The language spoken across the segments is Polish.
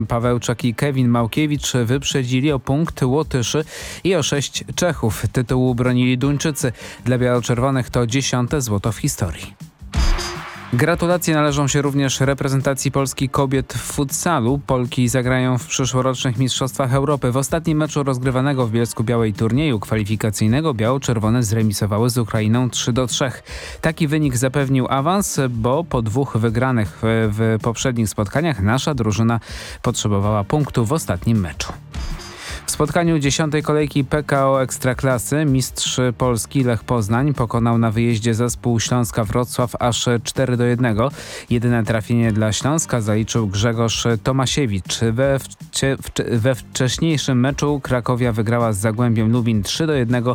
Pawełczak i Kevin Małkiewicz wyprzedzili o punkt Łotyszy i o 6 Czechów. Tytułu bronili Duńczycy. Dla biało-czerwonych to 10. złoto w historii. Gratulacje należą się również reprezentacji Polski kobiet w futsalu. Polki zagrają w przyszłorocznych Mistrzostwach Europy. W ostatnim meczu rozgrywanego w Bielsku-Białej turnieju kwalifikacyjnego biało-czerwone zremisowały z Ukrainą 3-3. Taki wynik zapewnił awans, bo po 2 wygranych w poprzednich spotkaniach nasza drużyna potrzebowała punktu w ostatnim meczu. W spotkaniu 10. kolejki PKO Ekstraklasy mistrz Polski Lech Poznań pokonał na wyjeździe zespół Śląska Wrocław aż 4-1. Jedyne trafienie dla Śląska zaliczył Grzegorz Tomasiewicz. We wcześniejszym meczu Krakowia wygrała z Zagłębiem Lubin 3-1.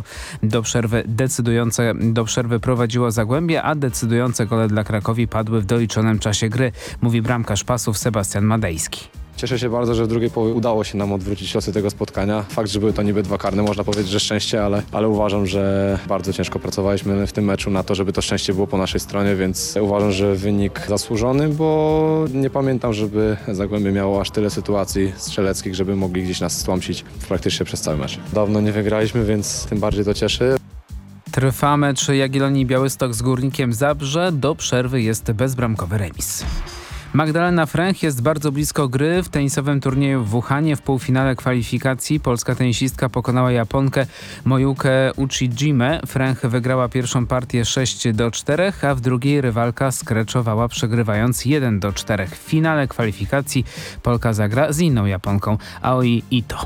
Do przerwy prowadziło Zagłębie, a decydujące gole dla Krakowi padły w doliczonym czasie gry, mówi bramkarz Pasów Sebastian Madejski. Cieszę się bardzo, że w drugiej połowie udało się nam odwrócić losy tego spotkania. Fakt, że były to niby 2 karne, można powiedzieć, że szczęście, ale uważam, że bardzo ciężko pracowaliśmy w tym meczu na to, żeby to szczęście było po naszej stronie, więc uważam, że wynik zasłużony, bo nie pamiętam, żeby Zagłębie miało aż tyle sytuacji strzeleckich, żeby mogli gdzieś nas stłamsić praktycznie przez cały mecz. Dawno nie wygraliśmy, więc tym bardziej to cieszy. Trwa mecz Jagiellonii Białystok z Górnikiem Zabrze. Do przerwy jest bezbramkowy remis. Magdalena Fręch jest bardzo blisko gry. W tenisowym turnieju w Wuhanie w półfinale kwalifikacji polska tenisistka pokonała Japonkę Mojukę Uchijimę. Fręch wygrała pierwszą partię 6-4, a w drugiej rywalka skreczowała, przegrywając 1-4. W finale kwalifikacji Polka zagra z inną Japonką, Aoi Ito.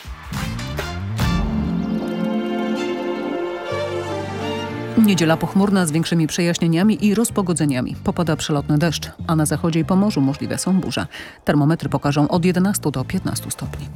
Niedziela pochmurna z większymi przejaśnieniami i rozpogodzeniami. Popada przelotny deszcz, a na zachodzie i Pomorzu możliwe są burze. Termometry pokażą od 11 do 15 stopni.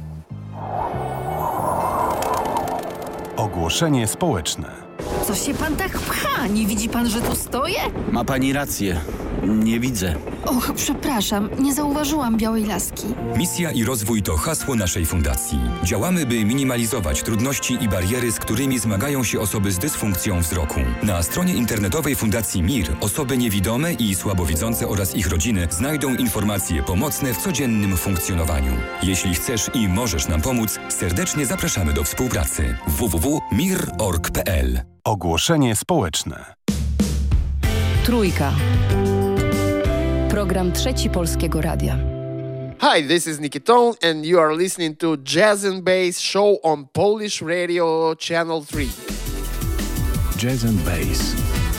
Ogłoszenie społeczne. Co się pan tak pcha? Nie widzi pan, że tu stoję? Ma pani rację. Nie widzę. Och, przepraszam, nie zauważyłam białej laski. Misja i rozwój to hasło naszej fundacji. Działamy, by minimalizować trudności i bariery, z którymi zmagają się osoby z dysfunkcją wzroku. Na stronie internetowej Fundacji MIR osoby niewidome i słabowidzące oraz ich rodziny znajdą informacje pomocne w codziennym funkcjonowaniu. Jeśli chcesz i możesz nam pomóc, serdecznie zapraszamy do współpracy. www.mir.org.pl. Ogłoszenie społeczne. Trójka. Program Trzeci Polskiego Radia. Hi, this is Nikiton and you are listening to Jazz and Bass show on Polish Radio Channel 3. Jazz and Bass.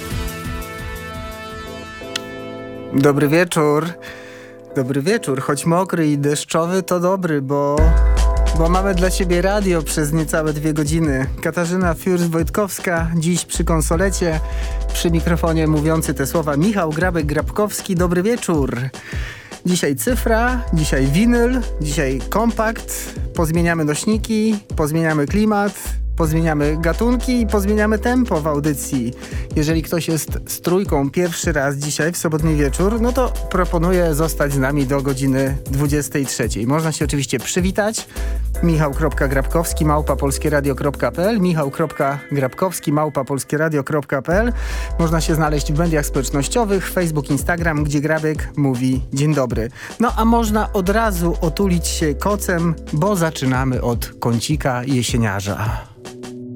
Dobry wieczór. Dobry wieczór. Choć mokry i deszczowy, to dobry, bo mamy dla Ciebie radio przez niecałe 2 godziny. Katarzyna Fiurs-Wojtkowska, dziś przy konsolecie, przy mikrofonie mówiący te słowa Michał Grabek-Grabkowski. Dobry wieczór. Dzisiaj cyfra, dzisiaj winyl, dzisiaj kompakt. Pozmieniamy nośniki, pozmieniamy klimat, pozmieniamy gatunki i pozmieniamy tempo w audycji. Jeżeli ktoś jest z Trójką pierwszy raz dzisiaj w sobotni wieczór, no to proponuję zostać z nami do godziny 23. Można się oczywiście przywitać. Michał.Grabkowski @polskieradio.pl Michał.Grabkowski @polskieradio.pl. Można się znaleźć w mediach społecznościowych, Facebook, Instagram, gdzie Grabek mówi dzień dobry. No a można od razu otulić się kocem, bo zaczynamy od kącika jesieniarza.